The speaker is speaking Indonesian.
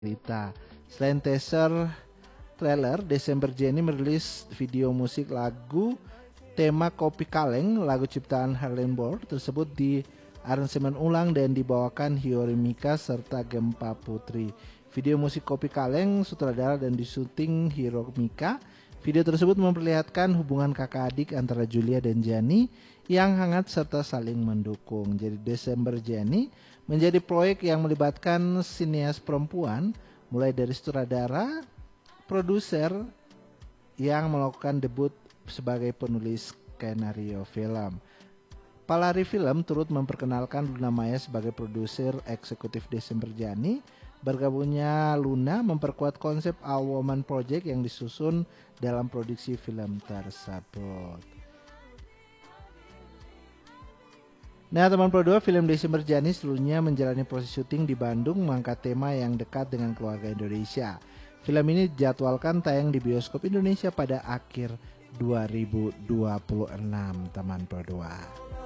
cerita. Selain teaser trailer, Desember Jenny merilis video musik lagu tema Kopi Kaleng, lagu ciptaan Harleen Bor tersebut di aransemen ulang dan dibawakan Hiyori Mika serta Gempa Putri. Video musik Kopi Kaleng sutradara dan disuting Hiyori Mika. Video tersebut memperlihatkan hubungan kakak adik antara Julia dan Jenny yang hangat serta saling mendukung. Jadi Desember Jenny menjadi proyek yang melibatkan sinias perempuan, mulai dari sutradara, produser yang melakukan debut sebagai penulis skenario film. Palari Film turut memperkenalkan Luna Maya sebagai produser eksekutif Desember Jenny. Bergabungnya Luna memperkuat konsep All Woman Project yang disusun dalam produksi film tersebut. Nah teman Pro2, film Desember Jenny seluruhnya menjalani proses syuting di Bandung mengangkat tema yang dekat dengan keluarga Indonesia. Film ini dijadwalkan tayang di bioskop Indonesia pada akhir 2026 teman Pro2.